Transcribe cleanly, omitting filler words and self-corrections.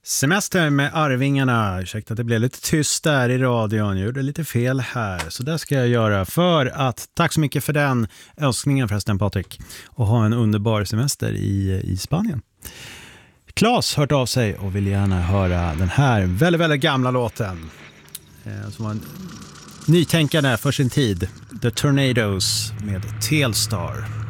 Semester med Arvingarna. Ursäkta att det blev lite tyst där i radion. Jag gjorde lite fel här. Så det ska jag göra för att, tack så mycket för den önskningen förresten Patrik. Och ha en underbar semester i Spanien. Claes hört av sig och vill gärna höra den här väldigt, väldigt gamla låten. Som var en nytänkande för sin tid. The Tornadoes med Telstar.